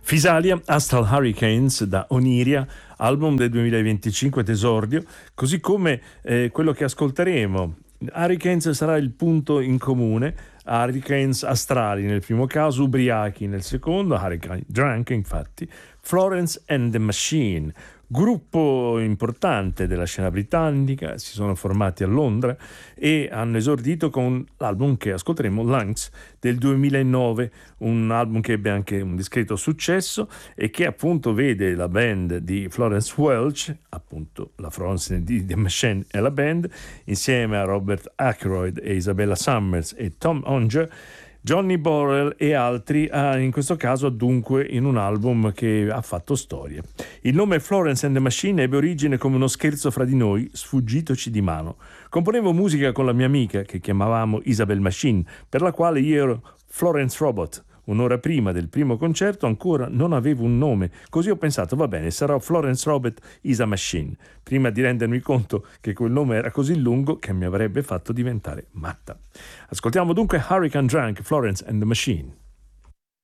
Fisalia, Astral Hurricanes da Oniria, album del 2025 d'esordio, così come quello che ascolteremo. Hurricanes sarà il punto in comune, Hurricanes astrali nel primo caso, ubriachi nel secondo, Hurricane Drunk infatti, Florence and the Machine, gruppo importante della scena britannica, si sono formati a Londra e hanno esordito con l'album che ascolteremo, Lungs, del 2009, un album che ebbe anche un discreto successo e che appunto vede la band di Florence Welch, appunto la Florence di The Machine e la band, insieme a Robert Ackroyd e Isabella Summers e Tom Unger, Johnny Borrell e altri, in questo caso dunque in un album che ha fatto storia. Il nome Florence and the Machine ebbe origine come uno scherzo fra di noi, sfuggitoci di mano. Componevo musica con la mia amica, che chiamavamo Isabel Machine, per la quale io ero Florence Robot. Un'ora prima del primo concerto ancora non avevo un nome, così ho pensato va bene, sarò Florence Robot Isa Machine, prima di rendermi conto che quel nome era così lungo che mi avrebbe fatto diventare matta. Ascoltiamo dunque Hurricane Drunk, Florence and the Machine.